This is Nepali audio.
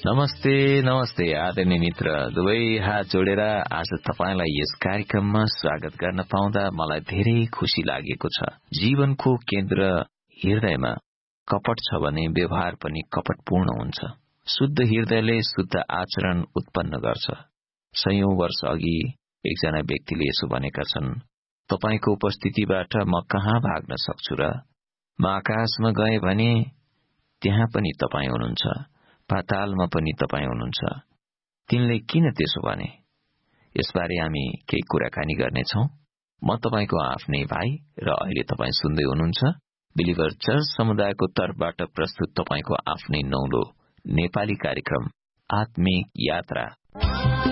नमस्ते नमस्ते आदरणीय मित्र, दुवै हात जोडेर आज तपाईलाई यस कार्यक्रममा स्वागत गर्न पाउँदा मलाई धेरै खुशी लागेको छ। जीवनको केन्द्र हृदयमा कपट छ भने व्यवहार पनि कपटपूर्ण हुन्छ। शुद्ध हृदयले शुद्ध आचरण उत्पन्न गर्छ। सयौं वर्ष अघि एकजना व्यक्तिले यसो भनेका छन्, तपाईको उपस्थितिबाट म कहाँ भाग्न सक्छु र? म आकाशमा गए भने त्यहाँ पनि तपाई हुनुहुन्छ, पातालमा पनि तपाई हुनुहुन्छ। तिनले किन त्यसो भने? यसबारे हामी केही कुराकानी गर्नेछौं। म तपाईको आफ्नै भाइ र अहिले तपाई सुन्दै हुनुहुन्छ बिलिभर चर्च समुदायको तर्फबाट प्रस्तुत तपाईको आफ्नै नौलो नेपाली कार्यक्रम आत्मिक यात्रा।